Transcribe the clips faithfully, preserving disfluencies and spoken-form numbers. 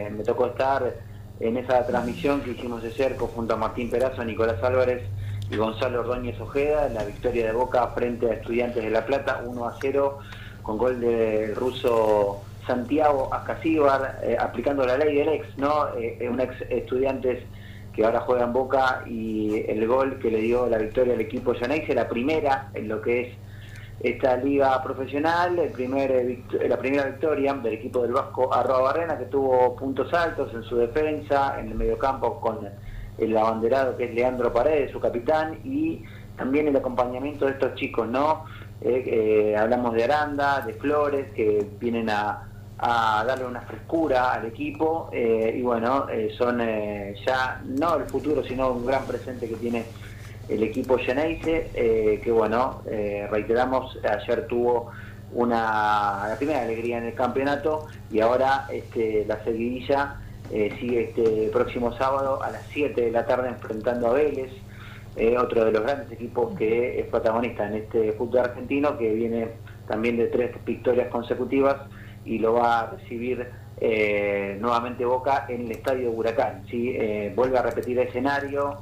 me tocó estar en esa transmisión que hicimos ayer junto a Martín Perazo, Nicolás Álvarez y Gonzalo Ordóñez Ojeda, la victoria de Boca frente a Estudiantes de La Plata, uno a cero, con gol del ruso Santiago Ascasíbar, eh, aplicando la ley del ex, ¿no? Eh, un ex Estudiantes que ahora juega en Boca, y el gol que le dio la victoria al equipo Llaneise, la primera en lo que es esta liga profesional, el primer, la primera victoria del equipo del Vasco Arroabarrena, que tuvo puntos altos en su defensa, en el mediocampo con el abanderado que es Leandro Paredes, su capitán, y también el acompañamiento de estos chicos, ¿no? Eh, eh, hablamos de Aranda, de Flores, que vienen a, a darle una frescura al equipo, eh, y bueno, eh, son eh, ya no el futuro, sino un gran presente que tiene el equipo Llaneise, eh, que bueno, eh, reiteramos, ayer tuvo una la primera alegría en el campeonato, y ahora este, la seguidilla eh, sigue este próximo sábado a las siete de la tarde enfrentando a Vélez, eh, otro de los grandes equipos que es protagonista en este fútbol argentino, que viene también de tres victorias consecutivas, y lo va a recibir eh, nuevamente Boca en el estadio Huracán, ¿sí? Eh, vuelve a repetir el escenario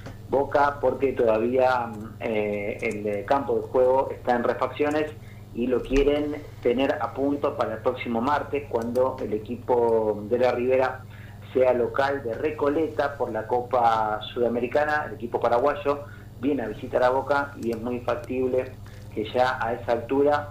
Boca, porque todavía eh, el campo de juego está en refacciones y lo quieren tener a punto para el próximo martes, cuando el equipo de la Ribera sea local de Recoleta por la Copa Sudamericana. El equipo paraguayo viene a visitar a Boca y es muy factible que ya a esa altura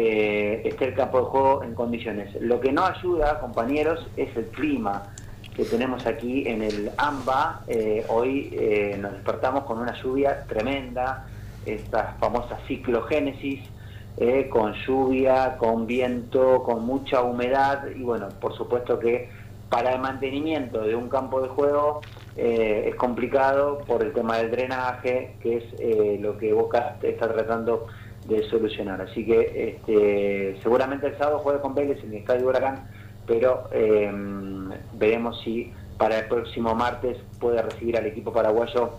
eh, esté el campo de juego en condiciones. Lo que no ayuda, compañeros, es el clima que tenemos aquí en el AMBA. Eh, hoy eh, nos despertamos con una lluvia tremenda, esta famosa ciclogénesis, eh, con lluvia, con viento, con mucha humedad, y bueno, por supuesto que para el mantenimiento de un campo de juego eh, es complicado por el tema del drenaje, que es eh, lo que Boca está tratando de solucionar. Así que este, seguramente el sábado juegue con Vélez en el Estadio Huracán, pero eh, veremos si para el próximo martes puede recibir al equipo paraguayo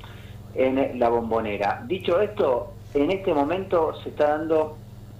en la Bombonera. Dicho esto, en este momento se está dando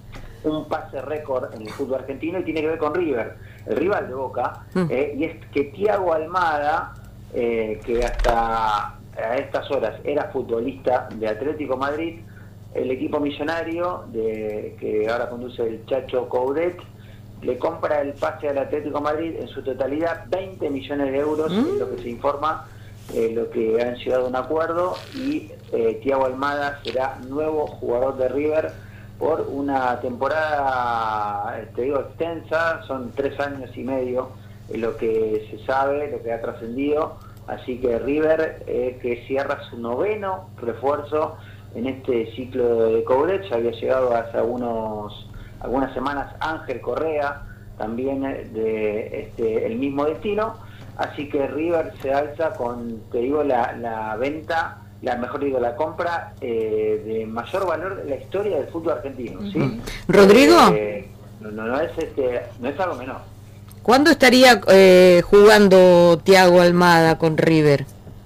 un pase récord en el fútbol argentino, y tiene que ver con River, el rival de Boca, mm. eh, y es que Thiago Almada, eh, que hasta a estas horas era futbolista de Atlético Madrid, el equipo millonario de, que ahora conduce el Chacho Coudet, le compra el pase al Atlético Madrid en su totalidad, veinte millones de euros, mm. es lo que se informa, eh, lo que han llegado a un acuerdo, y eh, Thiago Almada será nuevo jugador de River por una temporada, te digo, extensa, son tres años y medio, es lo que se sabe, lo que ha trascendido. Así que River, eh, que cierra su noveno refuerzo en este ciclo de Coudet, ya había llegado hace algunos, algunas semanas Ángel Correa, también de este, el mismo destino. Así que River se alza con, te digo, la, la venta, la mejor digo, la compra eh, de mayor valor de la historia del fútbol argentino, ¿sí? Uh-huh. Rodrigo, eh, no, no, no es este, no es algo menor. ¿Cuándo estaría eh, jugando Thiago Almada con River?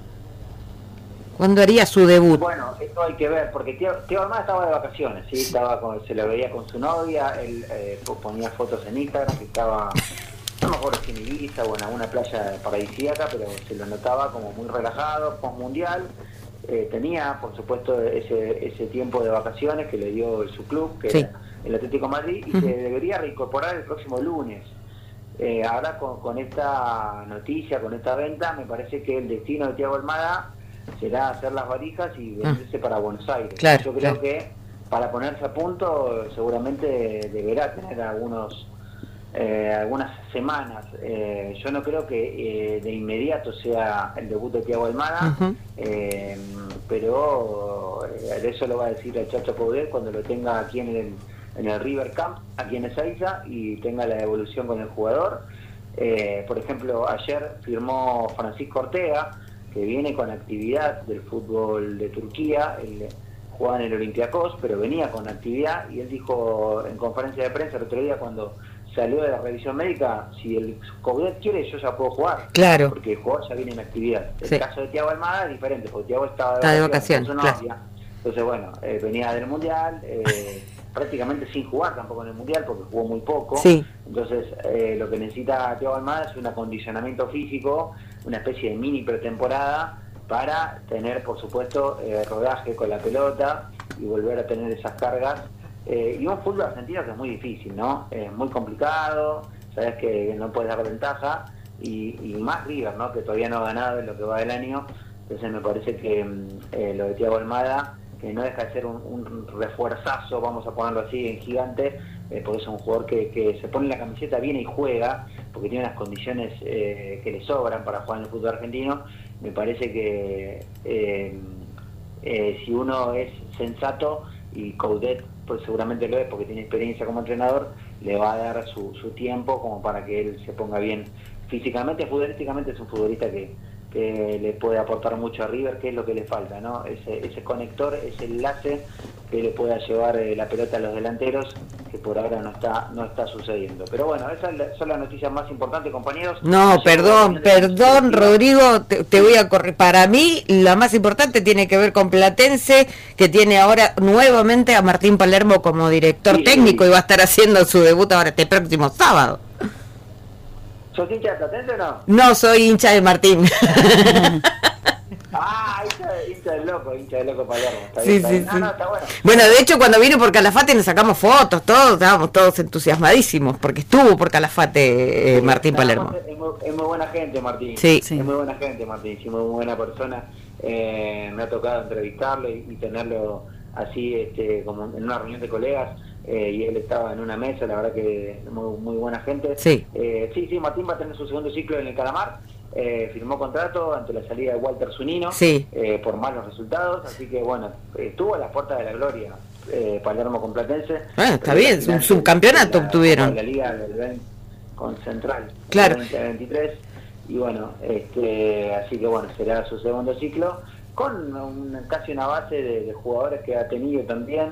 ¿Cuándo haría su debut? Bueno, esto hay que ver, porque Thiago Almada estaba de vacaciones, sí, estaba con, se lo veía con su novia, él eh, ponía fotos en Instagram que estaba, no me acuerdo si en Ibiza o en alguna playa paradisíaca, pero se lo notaba como muy relajado, post-mundial. Eh, tenía, por supuesto, ese ese tiempo de vacaciones que le dio su club, que sí, era el Atlético Madrid, y uh-huh. se debería reincorporar el próximo lunes. Eh, ahora con, con esta noticia, con esta venta, me parece que el destino de Thiago Almada será hacer las valijas y venirse uh-huh. para Buenos Aires. Claro, Yo creo claro. que para ponerse a punto seguramente deberá tener algunos eh, algunas semanas. Eh, yo no creo que eh, de inmediato sea el debut de Thiago Almada, uh-huh. eh, pero eh, eso lo va a decir el Chacho Coudet cuando lo tenga aquí en el, en el River Camp, aquí en Ezeiza, y tenga la evolución con el jugador. Eh, por ejemplo, ayer firmó Francisco Ortega, que viene con actividad del fútbol de Turquía. Él jugaba en el Olympiacos, pero venía con actividad, y él dijo en conferencia de prensa el otro día, cuando salió de la revisión médica, si el Coudet quiere, yo ya puedo jugar. Claro. Porque el jugador ya viene en actividad. El sí. caso de Thiago Almada es diferente, porque Thiago estaba de Está vacaciones, de vacaciones, claro. Entonces, bueno, eh, venía del Mundial, eh, prácticamente sin jugar tampoco en el Mundial, porque jugó muy poco. Sí. Entonces, eh, lo que necesita Thiago Almada es un acondicionamiento físico, una especie de mini pretemporada, para tener, por supuesto, eh, rodaje con la pelota y volver a tener esas cargas. Eh, y un fútbol argentino que es muy difícil, ¿no? Es muy complicado, sabes que no puedes dar ventaja, y, y más River, ¿no? Que todavía no ha ganado en lo que va del año. Entonces me parece que eh, lo de Thiago Almada, que no deja de ser un, un refuerzazo, vamos a ponerlo así, en gigante, eh, porque es un jugador que, que se pone la camiseta, viene y juega, porque tiene unas condiciones eh, que le sobran para jugar en el fútbol argentino. Me parece que eh, eh, si uno es sensato, y Coudet pues seguramente lo es porque tiene experiencia como entrenador, le va a dar su, su tiempo como para que él se ponga bien físicamente. Futbolísticamente es un futbolista que, que le puede aportar mucho a River, que es lo que le falta, ¿no? Ese, ese conector, ese enlace que le pueda llevar eh, la pelota a los delanteros, que por ahora no está no está sucediendo. Pero bueno, esas son las noticias más importantes, compañeros. No, perdón, perdón, Rodrigo, te, te voy a correr. Para mí, la más importante tiene que ver con Platense, que tiene ahora nuevamente a Martín Palermo como director sí, técnico sí. Y va a estar haciendo su debut ahora este próximo sábado. ¿Sos hincha de Platense o no? No, soy hincha de Martín. Ah, hincha, hincha del loco, hincha del loco Palermo. Está sí, bien, está sí, bien. sí. No, no, está bueno. Bueno, de hecho, cuando vino por Calafate nos sacamos fotos, todos, estábamos todos entusiasmadísimos, porque estuvo por Calafate eh, sí, Martín Palermo. Es muy, es muy buena gente, Martín. Sí. Es muy buena gente, Martín. Sí, muy buena persona. Eh, me ha tocado entrevistarlo y, y tenerlo así, este, como en una reunión de colegas. Eh, y él estaba en una mesa, la verdad que muy, muy buena gente. Sí. Eh, sí, sí, Martín va a tener su segundo ciclo en el Calamar. Eh, firmó contrato ante la salida de Walter Zunino, sí. eh, por malos resultados, así que bueno, estuvo a las puertas de la gloria eh, Palermo con Platense. Ah, está bien, un subcampeonato obtuvieron. La Liga del veinte con Central, claro. veinte veintitrés, y bueno, este, así que bueno, será su segundo ciclo, con un, casi una base de, de jugadores que ha tenido también,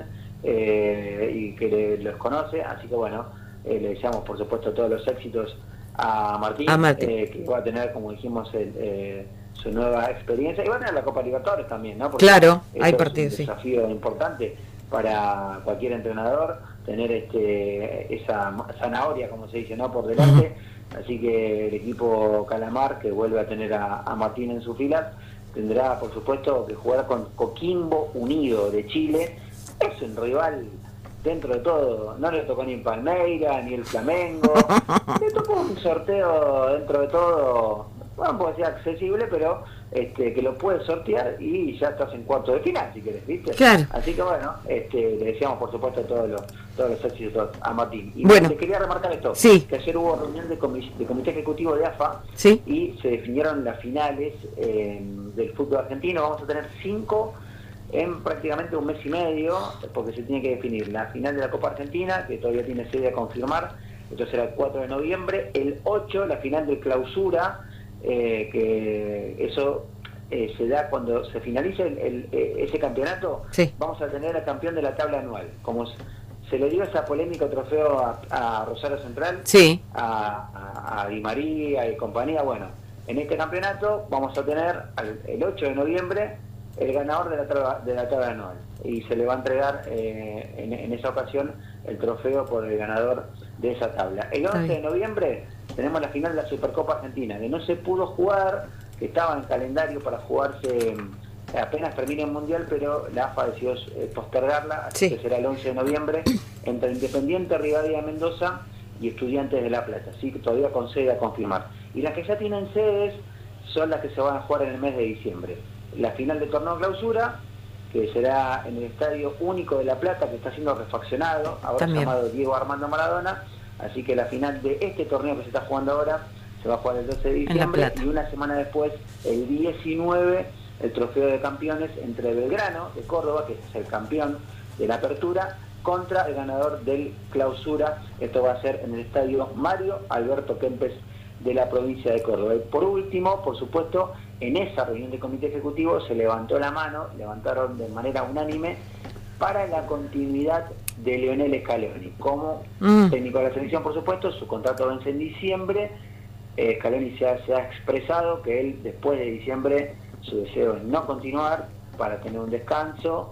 eh, y que le, los conoce, así que bueno, eh, le deseamos por supuesto todos los éxitos a Martín, a Martín. Eh, que va a tener, como dijimos, el, eh, su nueva experiencia, y va a tener la Copa Libertadores también, ¿no? Porque claro, hay partidos, es un desafío sí. importante para cualquier entrenador, tener este esa zanahoria, como se dice, ¿no? Por delante. Uh-huh. Así que el equipo Calamar, que vuelve a tener a, a Martín en sus filas, tendrá, por supuesto, que jugar con Coquimbo Unido de Chile. Es un rival, dentro de todo, no le tocó ni el Palmeira, ni el Flamengo, le tocó un sorteo dentro de todo, bueno, puede ser accesible, pero este que lo puedes sortear y ya estás en cuarto de final, si querés, ¿viste? Claro. Así que bueno, este le deseamos por supuesto todos los, todos los éxitos a Martín. Y bueno, te quería remarcar esto, sí. que ayer hubo reunión de, comi de comité ejecutivo de A F A, sí. Y se definieron las finales eh, del fútbol argentino. Vamos a tener cinco en prácticamente un mes y medio, porque se tiene que definir la final de la Copa Argentina, que todavía tiene sede a confirmar, esto será el cuatro de noviembre, el ocho la final de clausura, eh, que eso eh, se da cuando se finalice el, el, ese campeonato, sí. Vamos a tener al campeón de la tabla anual, como se le dio esa polémica trofeo a, a Rosario Central, sí. a, a, a Di María y compañía. Bueno, en este campeonato vamos a tener al, el ocho de noviembre el ganador de la tabla, de la tabla anual, y se le va a entregar eh, en, en esa ocasión el trofeo por el ganador de esa tabla. El once de noviembre tenemos la final de la Supercopa Argentina, que no se pudo jugar, que estaba en calendario para jugarse apenas termine el Mundial, pero la A F A decidió eh, postergarla, así sí. que será el once de noviembre entre Independiente Rivadavia Mendoza y Estudiantes de La Plata, así que todavía con sede a confirmar. Y las que ya tienen sedes son las que se van a jugar en el mes de diciembre. La final de torneo clausura, que será en el Estadio Único de La Plata, que está siendo refaccionado, ahora También. llamado Diego Armando Maradona, así que la final de este torneo que se está jugando ahora se va a jugar el doce de diciembre, y una semana después, el diecinueve, el trofeo de campeones entre Belgrano de Córdoba, que es el campeón de la apertura, contra el ganador del clausura. Esto va a ser en el estadio Mario Alberto Kempes de la provincia de Córdoba. Y por último, por supuesto, en esa reunión de comité ejecutivo se levantó la mano, levantaron de manera unánime para la continuidad de Leonel Scaloni como mm. técnico de la selección, por supuesto. Su contrato vence en diciembre. eh, Scaloni se ha, se ha expresado que él, después de diciembre, su deseo es no continuar, para tener un descanso,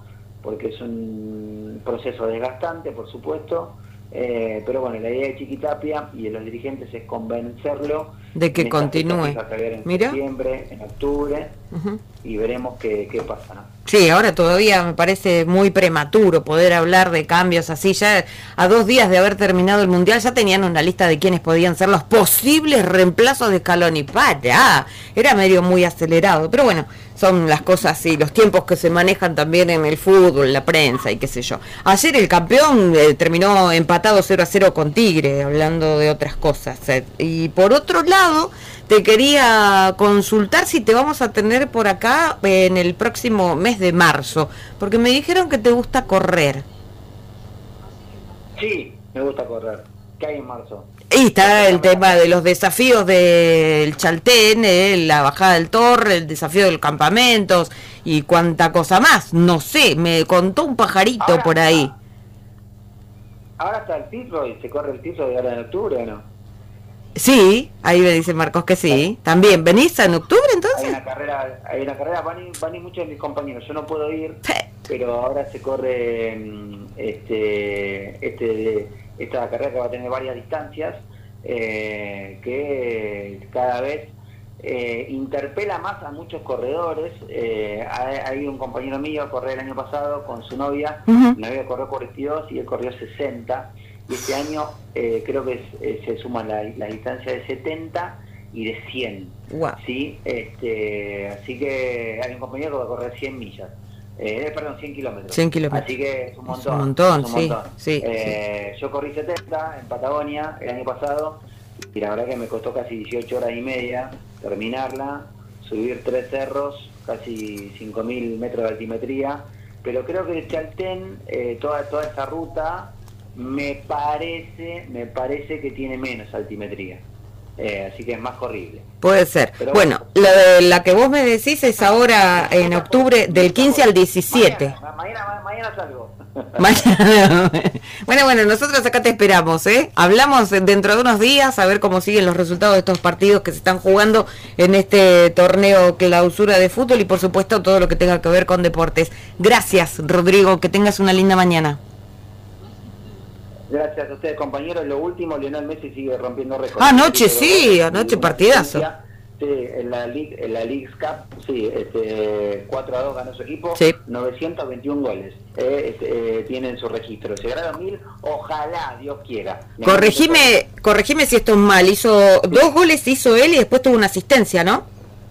porque es un proceso desgastante, por supuesto, eh, pero bueno, la idea de Chiquitapia y de los dirigentes es convencerlo de que continúe. En Mira, septiembre, en octubre, uh-huh. y veremos qué, qué pasa, ¿no? Sí, ahora todavía me parece muy prematuro poder hablar de cambios así. Ya a dos días de haber terminado el Mundial ya tenían una lista de quiénes podían ser los posibles reemplazos de Scaloni. ¡Para! Era medio muy acelerado, pero bueno, son las cosas y los tiempos que se manejan también en el fútbol, la prensa y qué sé yo. Ayer el campeón eh, terminó empatado cero a cero con Tigre, hablando de otras cosas. Eh. Y por otro lado, te quería consultar si te vamos a tener por acá en el próximo mes de marzo, porque me dijeron que te gusta correr. Sí, me gusta correr. ¿Qué hay en marzo? Y está el tema de los desafíos del Chaltén, eh, la bajada del Torre, el desafío de los campamentos y cuánta cosa más. No sé, me contó un pajarito ahora, por ahí. Ahora está el Tirro y se corre el Tirro de ahora en octubre, ¿o no? Sí, ahí me dice Marcos que sí. sí. También, ¿venís en octubre entonces? Hay una carrera, hay una carrera, van a ir, van a ir muchos de mis compañeros. Yo no puedo ir, sí. pero ahora se corre este, este, esta carrera que va a tener varias distancias, eh, que cada vez eh, interpela más a muchos corredores. Eh, hay, hay un compañero mío, corrió el año pasado con su novia, uh-huh. la novia corrió cuarenta y dos y él corrió sesenta. Y este año eh, creo que es, eh, se suman la, la distancia de setenta y de cien. Wow. ¿Sí? Este, así que hay un compañero que va a correr cien millas. Eh, perdón, cien kilómetros. cien kilómetros. Así que es un montón. Es un montón, es un sí, montón. sí, eh, sí. Yo corrí setenta en Patagonia el año pasado y la verdad que me costó casi dieciocho horas y media terminarla, subir tres cerros, casi cinco mil metros de altimetría. Pero creo que el Chaltén, eh, toda, toda esta ruta... me parece me parece que tiene menos altimetría, eh, así que es más corrible. Puede ser. Pero bueno, bueno la, de, la que vos me decís es ahora en octubre del quince al diecisiete. Mañana, mañana, mañana salgo. Mañana. Bueno, bueno, nosotros acá te esperamos, ¿eh? Hablamos dentro de unos días a ver cómo siguen los resultados de estos partidos que se están jugando en este torneo clausura de fútbol y por supuesto todo lo que tenga que ver con deportes. Gracias, Rodrigo, que tengas una linda mañana. Gracias a ustedes, compañeros. Lo último, Lionel Messi sigue rompiendo récords. Ah, anoche sí, anoche partidazo. Sí, en la League, en la Leagues Cup, sí, este, cuatro a dos ganó su equipo, sí. novecientos veintiún goles. Eh, este, eh, tienen su registro. Llegaron mil, ojalá, Dios quiera. Corregime, corregime si esto es mal. Hizo sí. dos goles, hizo él y después tuvo una asistencia, ¿no?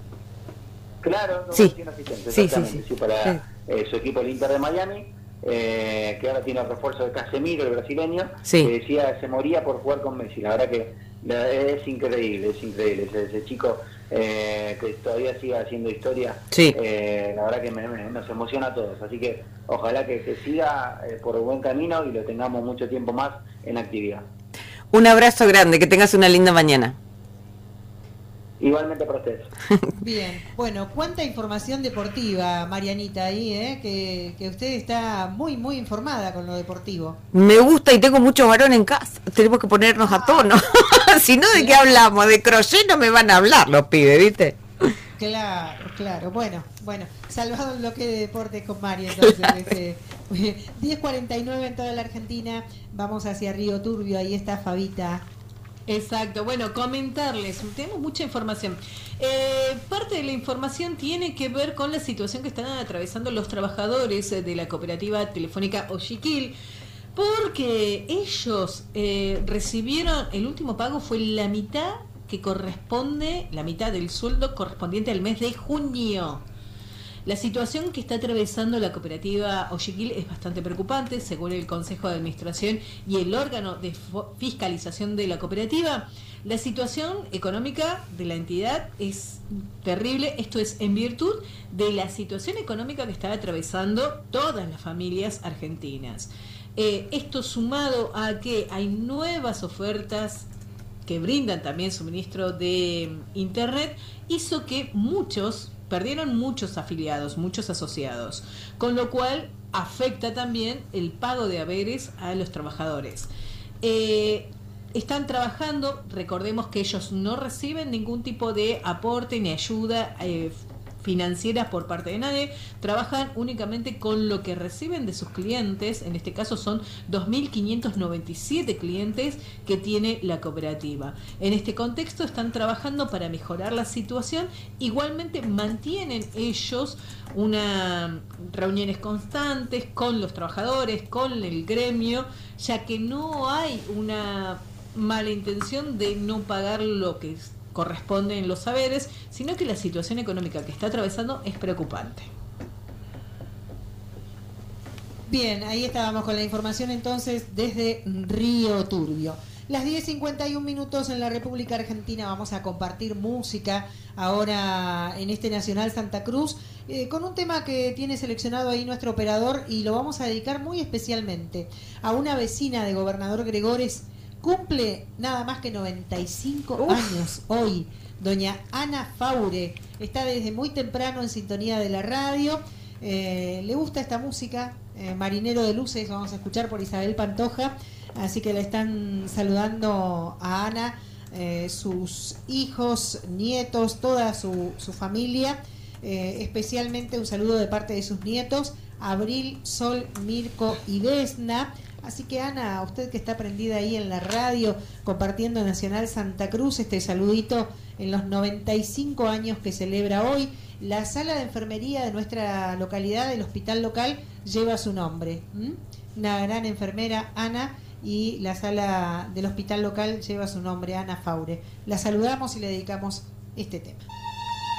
Claro, dos sí. goles y una asistencia, sí, exactamente, sí, sí. sí, para sí. Eh, su equipo, el Inter de Miami. Eh, que ahora tiene el refuerzo de Casemiro, el brasileño, sí. que decía se moría por jugar con Messi. La verdad que la, es increíble, es increíble ese, ese chico eh, que todavía sigue haciendo historia. Sí. Eh, la verdad que me, me, nos emociona a todos, así que ojalá que, que siga eh, por buen camino y lo tengamos mucho tiempo más en actividad. Un abrazo grande, que tengas una linda mañana. Igualmente para ustedes. Bien, bueno, cuánta información deportiva, Marianita, ahí, ¿eh? que, que usted está muy, muy informada con lo deportivo. Me gusta y tengo mucho varón en casa, tenemos que ponernos a tono. Si no, ¿de claro. qué hablamos? De crochet no me van a hablar los pibes, ¿viste? Claro, claro, bueno, bueno, salvado el bloque de deportes con Mari, entonces, claro. este, diez cuarenta y nueve en toda la Argentina, vamos hacia Río Turbio, ahí está Fabita. Exacto, bueno, comentarles, tenemos mucha información. Eh, parte de la información tiene que ver con la situación que están atravesando los trabajadores de la cooperativa telefónica Ochiquil, porque ellos eh, recibieron, el último pago fue la mitad que corresponde, la mitad del sueldo correspondiente al mes de junio. La situación que está atravesando la cooperativa Ochiquil es bastante preocupante, según el Consejo de Administración y el órgano de fiscalización de la cooperativa. La situación económica de la entidad es terrible, esto es en virtud de la situación económica que está atravesando todas las familias argentinas. Eh, esto sumado a que hay nuevas ofertas que brindan también suministro de Internet, hizo que muchos perdieron muchos afiliados, muchos asociados, con lo cual afecta también el pago de haberes a los trabajadores. Eh, están trabajando, recordemos que ellos no reciben ningún tipo de aporte ni ayuda eh, financieras por parte de nadie, trabajan únicamente con lo que reciben de sus clientes. En este caso son dos mil quinientos noventa y siete clientes que tiene la cooperativa. En este contexto están trabajando para mejorar la situación. Igualmente mantienen ellos unas reuniones constantes con los trabajadores, con el gremio, ya que no hay una mala intención de no pagar lo que es corresponden los saberes, sino que la situación económica que está atravesando es preocupante. Bien, ahí estábamos con la información entonces desde Río Turbio. Las diez cincuenta y un minutos en la República Argentina. Vamos a compartir música ahora en este Nacional Santa Cruz eh, con un tema que tiene seleccionado ahí nuestro operador, y lo vamos a dedicar muy especialmente a una vecina de Gobernador Gregores. Cumple nada más que noventa y cinco Uf. años hoy. Doña Ana Faure está desde muy temprano en sintonía de la radio. Eh, le gusta esta música, eh, Marinero de Luces, vamos a escuchar por Isabel Pantoja. Así que le están saludando a Ana, eh, sus hijos, nietos, toda su, su familia. Eh, especialmente un saludo de parte de sus nietos, Abril, Sol, Mirko y Vesna. Así que Ana, usted que está prendida ahí en la radio, compartiendo Nacional Santa Cruz, este saludito en los noventa y cinco años que celebra hoy. La sala de enfermería de nuestra localidad, del hospital local, lleva su nombre. ¿Mm? Una gran enfermera, Ana, y la sala del hospital local lleva su nombre, Ana Faure. La saludamos y le dedicamos este tema.